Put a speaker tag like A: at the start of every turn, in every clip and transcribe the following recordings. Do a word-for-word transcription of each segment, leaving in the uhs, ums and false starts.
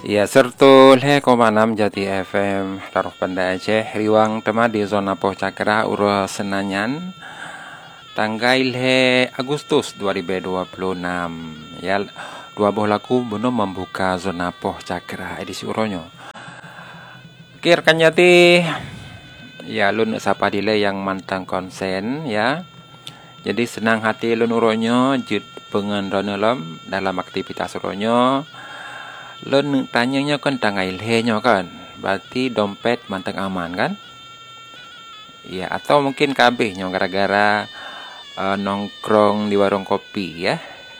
A: Ya, sertul he koma enam Jati F M taruh Pandai Aceh riwang tema di zona Poh Cakra urus Senanyan tanggal he Agustus dua ribu dua puluh enam ya dua buah laku belum membuka zona Poh Cakra edisi uronyo. Oke rekan Jati ya lun sapa dile yang mantang konsen ya. Jadi senang hati lun uronyo jut pengen ronelom dalam aktivitas uronyo. Lun tanyanya kan tanggal ilhenyo kan. Berarti dompet manteng aman kan? Ya, atau mungkin kabehnya gara-gara uh, nongkrong di warung kopi ya.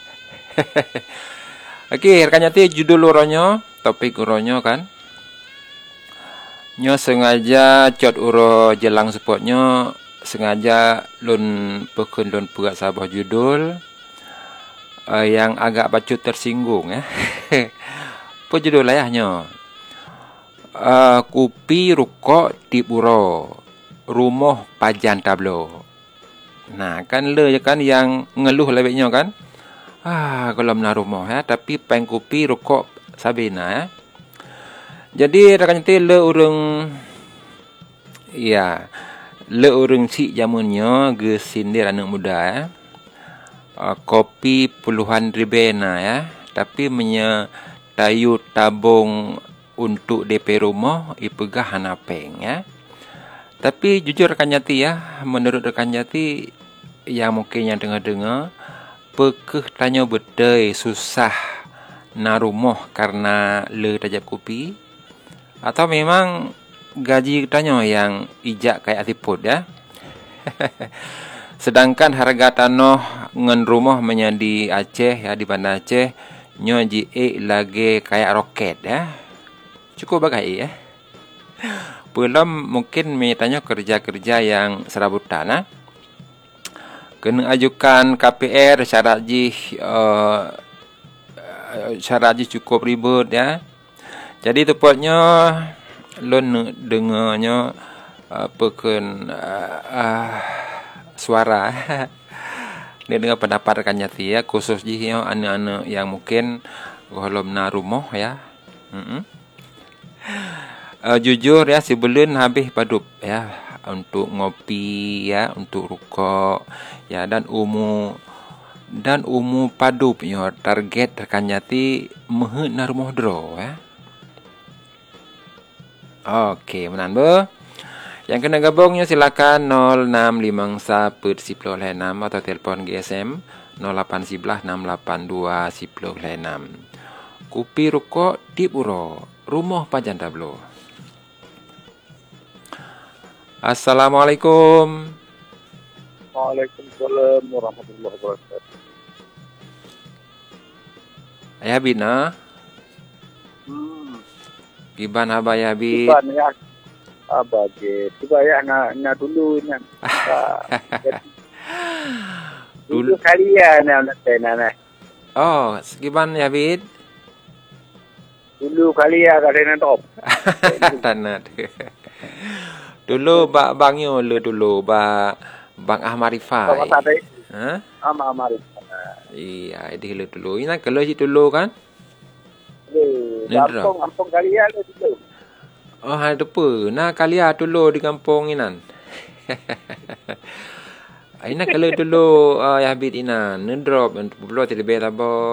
A: Oke, rekan Jati judul uronyo, topik uronyo kan. Nyo sengaja cot uro jelang supportnyo sengaja lun pekun lun buat sabah judul uh, yang agak bacut tersinggung ya. Apa judul ayahnya? Uh, Kopi Rukok di Puro, Rumah Pajan Tablo. Nah, kan le kan yang ngeluh lebihnya kan? Ah, kalau menar rumah ya, tapi peng kopi rukok sabina ya. Jadi rekan Jati le urang ya, le urang si jamunnya ge sindir anak muda ya. Uh, kopi puluhan ribena ya, tapi menye tayu tabung untuk D P rumah ipegah hanapeng ya. Tapi jujur rekan Jati ya, menurut rekan Jati yang mungkin yang dengar-dengar pekeh tanya bedai susah na rumah karena le tajap kopi atau memang gaji tanya yang ijak kayak atiput ya. Sedangkan harga tanah ngen rumah menjadi Aceh ya di Banda Aceh nyo ji e lagi kayak roket ya. Cukup bagai ya. Belum mungkin mitanya kerja-kerja yang serabutan ha? Kena ajukan K P R syarat ji uh, syarat ji cukup ribet ya. Jadi tepatnya lun dengarnya uh, peken uh, uh, suara ni dengan pendapat rekan Jati ya, khusus ji ya, anak-anak yang mungkin belum na rumah ya. Mm-mm. Uh, jujur ya sebelum habis padup ya untuk ngopi ya, untuk rukok ya, dan umur dan umur padup ya, target rekan Jati meh na rumah dro ya. Okey, menan be. Yang kena gabungnya silakan nol enam lima satu sepuluh enam atau telefon G S M nol lapan satu satu enam lapan dua sepuluh enam. Kopi Rukok di Puro, Rumah Pajan Tablo. Assalamualaikum.
B: Waalaikumsalam warahmatullahi wabarakatuh.
A: Ayah Bina.
B: Hmm.
A: Giban haba ya Bi.
B: Giban ya. Apa je? Tiba ya na na dulu na. Dulu kali ya na na na.
A: Oh, segiban ya Bid.
B: Dulu kali ya kada na top.
A: Tanat. Dulu bak bangyo le dulu ba Bang Ahmad Rifai.
B: Sama tadi.
A: Ha?
B: Ama Ahmad.
A: Iya, idi le dulu. Ina kalau si dulu kan?
B: Eh, kampung kampung kali ya le dulu.
A: Oh, ada apa? Nah, kalian dulu di kampung inan. Ina kalau dulu uh, ya habit inan, nendrop, belum tidak bela